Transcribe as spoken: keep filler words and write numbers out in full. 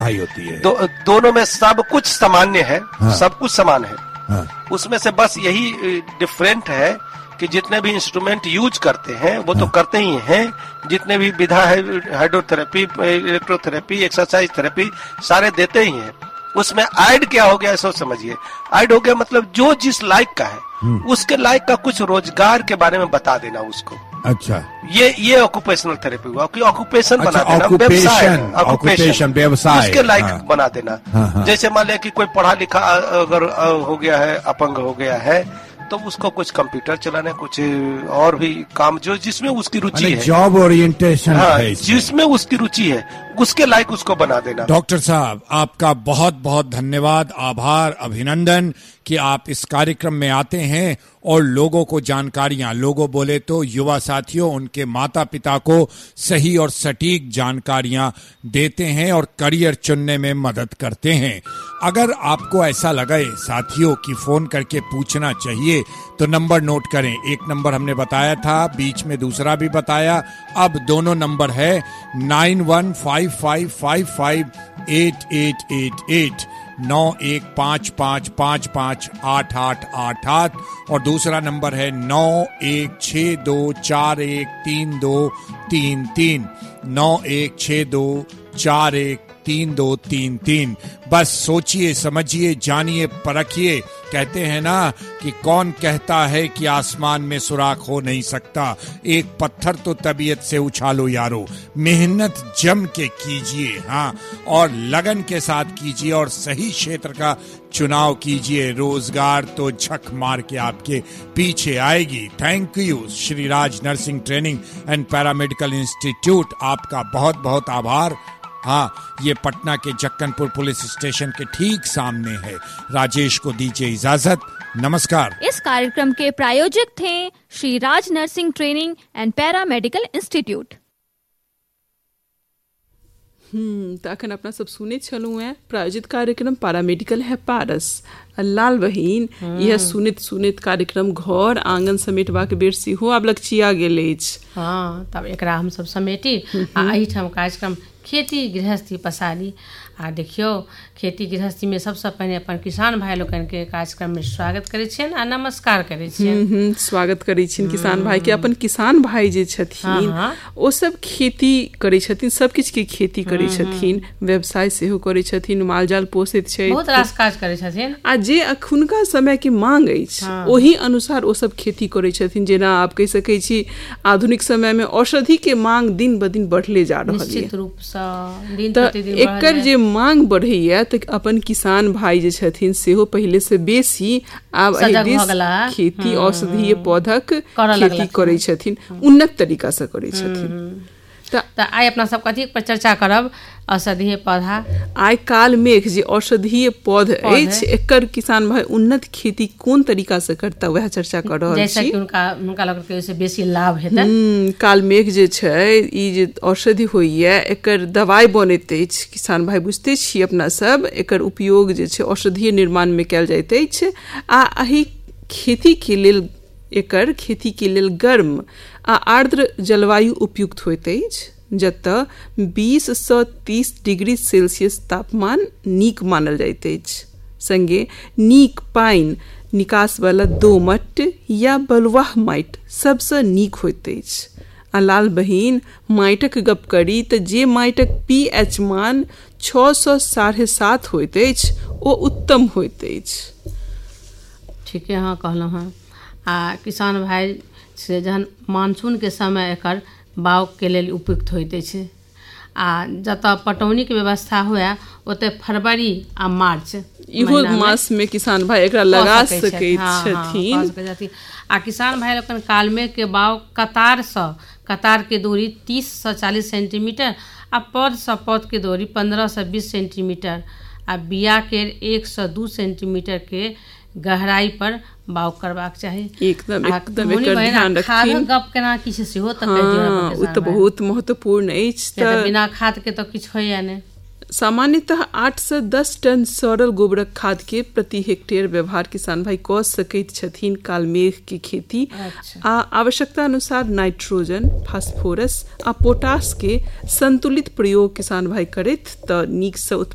सफाई होती है। दो, दोनों में सब कुछ सामान्य है। हाँ। सब कुछ समान है। हाँ। उसमें से बस यही डिफरेंट है कि जितने भी इंस्ट्रूमेंट यूज करते हैं वो हाँ। तो करते ही हैं, जितने भी विधा है, हाइड्रोथेरेपी, इलेक्ट्रोथेरेपी, एक्सरसाइज थेरेपी, सारे देते ही हैं। उसमें ऐड क्या हो गया सो समझिए। ऐड हो गया मतलब जो जिस लायक का है उसके लायक का कुछ रोजगार के बारे में बता देना उसको। अच्छा, ये ये ऑक्यूपेशनल थेरेपी हुआ कि ऑक्यूपेशन अच्छा, बना देना, ऑक्यूपेशन ऑक्यूपेशन व्यवसाय उसके लायक हाँ। बना देना। हाँ, हाँ। जैसे मान लिया कि कोई पढ़ा लिखा अगर हो गया है, अपंग हो गया है, तो उसको कुछ कंप्यूटर चलाना, कुछ और भी काम जो जिसमें उसकी रुचि है, जॉब ओरिएंटेशन हाँ, जिसमें उसकी रुचि है उसके लायक उसको बना देना। डॉक्टर साहब, आपका बहुत बहुत धन्यवाद, आभार, अभिनंदन कि आप इस कार्यक्रम में आते हैं और लोगों को जानकारियां, लोगों बोले तो युवा साथियों, उनके माता पिता को सही और सटीक जानकारियां देते हैं और करियर चुनने में मदद करते हैं। अगर आपको ऐसा लगे साथियों कि फोन करके पूछना चाहिए तो नंबर नोट करें। एक नंबर हमने बताया था, बीच में दूसरा भी बताया, अब दोनों नंबर है nine one five five five five eight eight eight eight, नौ एक पाँच पाँच पाँच पाँच आठ आठ आठ आठ, और दूसरा नंबर है नौ एक छः दो चार एक तीन दो तीन तीन, नौ एक छः दो चार एक तीन दो तीन तीन। बस सोचिए, समझिए, जानिए, परखिए। कहते हैं ना कि कौन कहता है कि आसमान में सुराख हो नहीं सकता, एक पत्थर तो तबीयत से उछालो यारो। मेहनत जम के कीजिए, हाँ, और लगन के साथ कीजिए और सही क्षेत्र का चुनाव कीजिए। रोजगार तो झक मार के आपके पीछे आएगी। Thank you Shri Raj nursing training and paramedical institute, आपका बहुत बहुत आभार। हाँ, ये पटना के जक्कनपुर पुलिस स्टेशन के ठीक सामने है। राजेश को दीजिए इजाजत, नमस्कार। इस कार्यक्रम के प्रायोजक थे Shri Raj nursing training and paramedical institute. हम्म तो अखन अपना सब सुने छलू हैं प्रायोजित कार्यक्रम पैरामेडिकल है पारस। लाल बहिन, यह सुनित सुनित कार्यक्रम घर आंगन समेटबाक बेर सेहो आब लक्षिया गेल अछि। हाँ, तब एकरा हम सब समेटी आ एहिठाम कार्यक्रम खेती गृहस्थी पसारी। आ देखियो, खेती गृहस्थी में सबसे पहले अपन किसान भाई लोगन के कार्यक्रम में स्वागत करे छियन आ नमस्कार करे छियन। स्वागत करे छियन किसान भाई के। अपन किसान भाई जे छथिन ओ सब खेती करे छथिन, सब किछ के खेती करे छथिन, व्यवसाय सेहो करे छथिन, माल जाल पोषित छै, बहुत रास काज करे छथिन। आ जे अखुनका समय के मांग अछि ओही अनुसार ओ सब खेती करे छथिन। जेना आप कह सकै छी आधुनिक समय में औषधि के मांग दिन ब दिन बढ़ले जा रहल है। निश्चित रूप से दिन तो प्रतिदिन एकर जे मांग बढ़ैया तो अपन किसान भाई जे छथिन सेहो पहिले से बेसी आब खेती औषधीय पौधक खेती करे छथिन, उन्नत तरीका से करे छथिन। तो आइ अपना सब कथी पर चर्चा करब? औषधीय पौधा। आइ काल मेघ जे औषधीय पौध अछि, एकर किसान भाई उन्नत खेती कोन तरीका से करता वह चर्चा कर रहल छी। जैसे कि उनका उनका लोग के से बेसी लाभ हेतै। हम्म काल मेघ जे छै, ई जे औषधि होइए एकर दवाई बनैत अछि। किसान भाई बुझते छी अपना सब एकर उपयोग जे छै औषधीय निर्माण में कयल जाइत अछि। आ एहि खेती के लेल एकर खेती के लेल गर्म आ आर्द्र जलवायु उपयुक्त होइत अछि, जतऽ बीस सँ तीस डिग्री सेल्सियस तापमान नीक मानल जाइत अछि। संगे नीक पानि निकास वाला दोमट या बलुआह माटि सबसँ नीक होइत अछि। आ लाल बहिन, माटिक गप करी तऽ जे माटिक पी एच मान छओ सँ साढ़े सात होइत अछि ओ उत्तम होइत अछि। ठीके हाँ कहलहुँ हँ। आ किसान भाई से जहन मानसून के समय एकर बाग के लेल उपयुक्त होइत अछि। आ जतऽ पटौनी के व्यवस्था हुए ओते फरवरी आ मार्च इहो मास में किसान भाई एकरा लगा सकैत छथिन। आ किसान भाई लोगन कालमेघ के बाग कतार सँ कतार के दूरी तीस सँ चालीस सेंटीमीटर आ पौध सँ पौध के दूरी पंद्रह सँ बीस सेंटीमीटर आ बिया के एक सँ दू सेंटीमीटर के गहराई पर बाग करबाक चाही। एकदम एकदम एकर ध्यान रखिन। खाद गप केना किछ सेहो त कहि दियौ। हां, ओ त बहुत महत्वपूर्ण अछि। त बिना खाद के त किछ होइया नै। सामान्यतः आठ से दस टन सड़ल गोबरक खाद के प्रति हेक्टेयर व्यवहार किसान भाई कऽ सकैत छथिन कालमेघ के खेती। अच्छा। आ आवश्यकता अनुसार नाइट्रोजन, फास्फोरस आ पोटास के संतुलित प्रयोग किसान भाई करैत तऽ नीक से